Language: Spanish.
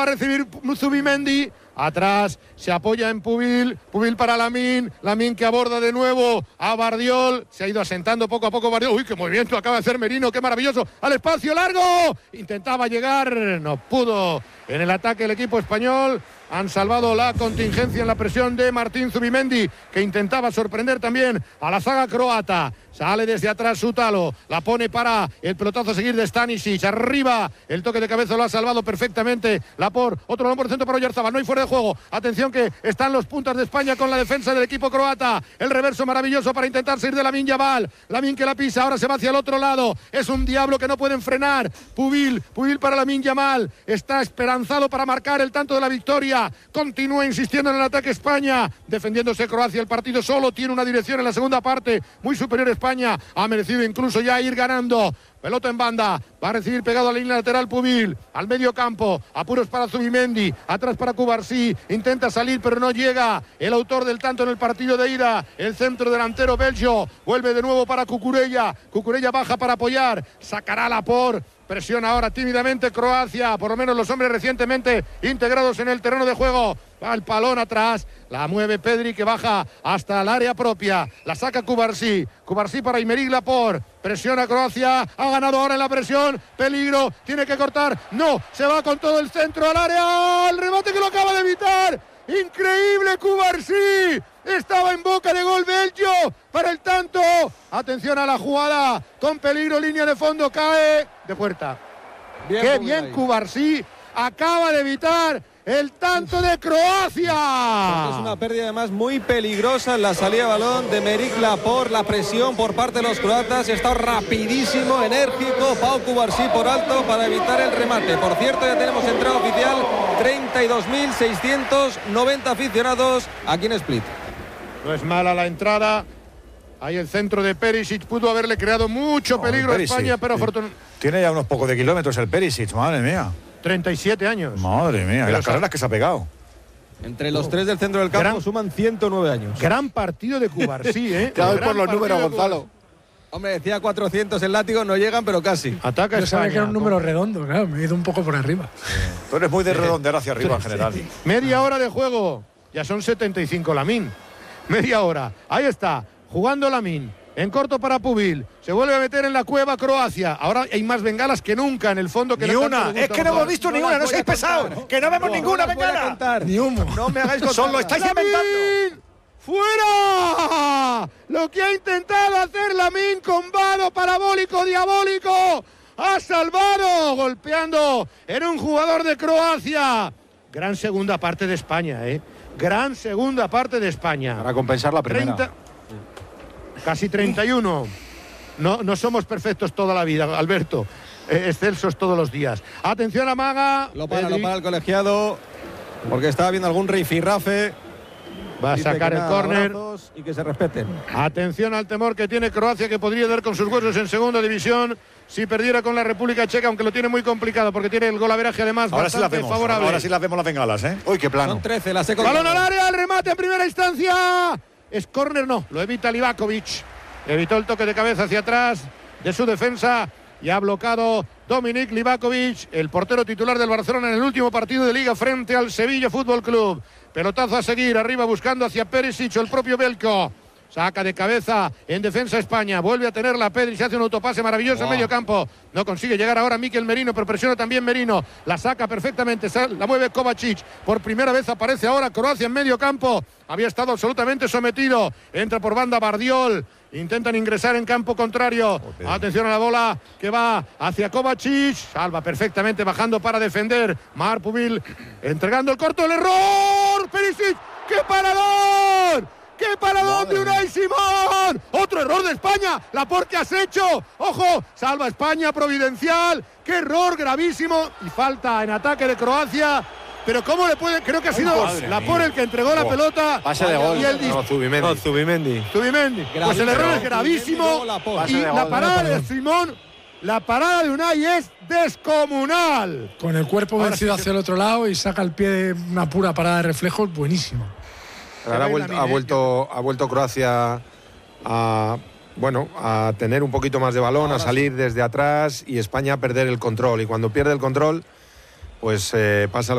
va a recibir Zubimendi. Atrás se apoya en Pubil para Lamine que aborda de nuevo a Bardiol, se ha ido asentando poco a poco Bardiol. Uy, qué movimiento acaba de hacer Merino, qué maravilloso, al espacio largo, intentaba llegar, no pudo en el ataque el equipo español. Han salvado la contingencia en la presión de Martín Zubimendi, que intentaba sorprender también a la zaga croata. Sale desde atrás Sutalo, la pone para el pelotazo a seguir de Stanisic. Arriba, el toque de cabeza lo ha salvado perfectamente Laporte. Otro balón por el centro para Oyarzabal, no hay fuera de juego. Atención que están los puntas de España con la defensa del equipo croata. El reverso maravilloso para intentar salir de Lamine Yamal. Lamine que la pisa, ahora se va hacia el otro lado. Es un diablo que no pueden frenar. Pubil para Lamine Yamal. Está esperanzado para marcar el tanto de la victoria. Continúa insistiendo en el ataque España, defendiéndose Croacia. El partido solo tiene una dirección en la segunda parte, muy superior España, ha merecido incluso ya ir ganando. Pelota en banda, va a recibir pegado a la línea lateral Pubil, al medio campo, apuros para Zubimendi, atrás para Cubarsí, intenta salir pero no llega el autor del tanto en el partido de ida, el centro delantero belgio, vuelve de nuevo para Cucurella baja para apoyar, sacará Laporte. Presiona ahora tímidamente Croacia, por lo menos los hombres recientemente integrados en el terreno de juego. Va el palón atrás, la mueve Pedri que baja hasta el área propia. La saca Cubarsí para Aymeric Laporte. Presiona Croacia, ha ganado ahora en la presión. Peligro, tiene que cortar. No, se va con todo el centro al área. El remate que lo acaba de evitar. Increíble Cubarsí. Estaba en boca de gol belgio para el tanto. Atención a la jugada, con peligro, línea de fondo, cae de puerta. Qué bien Cubarsí, acaba de evitar el tanto de Croacia. Es una pérdida además muy peligrosa en la salida de balón de Aymeric Laporte. La presión por parte de los croatas, está rapidísimo, enérgico Pau Cubarsí por alto para evitar el remate. Por cierto, ya tenemos entrada oficial, 32.690 aficionados aquí en Split. No es mala la entrada. Ahí el centro de Perisic, pudo haberle creado mucho peligro a España, pero afortunadamente... Tiene ya unos pocos de kilómetros el Perisic, madre mía. 37 años. Madre mía, y las carreras que se ha pegado. Entre los tres del centro del campo suman 109 años. Gran partido de Cubarsí, ¿eh? Te voy por los números, Gonzalo. Hombre, decía 400 el látigo, no llegan, pero casi. Ataca Yo España. sabía que era un número redondo, claro, me he ido un poco por arriba. Tú eres muy de redondear hacia arriba en general. Media hora de juego, ya son 75 Lamine. Media hora, ahí está, jugando Lamine. En corto para Pubil, se vuelve a meter en la cueva Croacia. Ahora hay más bengalas que nunca en el fondo. Que ni una, es que no hemos visto ni una, no seáis pesados, que no vemos ninguna bengala. Ni humo. No me hagáis contar. Solo estáis inventando. ¡Fuera! Lo que ha intentado hacer Lamine con vado parabólico diabólico. Ha salvado, golpeando en un jugador de Croacia. Gran segunda parte de España, ¿eh? Gran segunda parte de España. Para compensar la primera. Casi 31. No somos perfectos toda la vida, Alberto. Excelsos todos los días. Atención a Maga. Lo para el colegiado, porque estaba viendo algún rifirrafe. Va a sacar el córner. Y que se respeten. Atención al temor que tiene Croacia, que podría dar con sus huesos en segunda división si perdiera con la República Checa, aunque lo tiene muy complicado porque tiene el golaveraje además ahora bastante favorable. Ahora sí las vemos las bengalas, ¿eh? Uy, qué plano. Son 13, la balón al área, el remate en primera instancia. Es córner, no, lo evita Livakovic. Evitó el toque de cabeza hacia atrás de su defensa y ha bloqueado Dominik Livakovic, el portero titular del Barcelona en el último partido de Liga frente al Sevilla Fútbol Club. Pelotazo a seguir, arriba buscando hacia Perisic, el propio Belko. Saca de cabeza en defensa España. Vuelve a tener la Pedri, se hace un autopase maravilloso en medio campo. No consigue llegar ahora Mikel Merino, pero presiona también Merino. La saca perfectamente, la mueve Kovacic. Por primera vez aparece ahora Croacia en medio campo. Había estado absolutamente sometido. Entra por banda Bardiol. Intentan ingresar en campo contrario. Atención a la bola que va hacia Kovacic. Salva perfectamente bajando para defender. Mar Pubil entregando el corto. ¡El error! Perisic. ¡Qué parador! ¡Qué paradón de Unai Simón! ¡Otro error de España! ¡Laporte, ¿qué has hecho! ¡Ojo! Salva España, providencial. ¡Qué error gravísimo! Y falta en ataque de Croacia. Pero ¿cómo le puede? Creo que ha sido Laporte el que entregó la pelota. Pase de gol. Y él Zubimendi. Pues el error es gravísimo. Y la parada de Simón, la parada de Unai es descomunal. Con el cuerpo vencido hacia el otro lado y saca el pie de una pura parada de reflejos, buenísimo. Ahora ha vuelto Croacia a tener un poquito más de balón, a salir desde atrás y España a perder el control. Y cuando pierde el control, pues pasa lo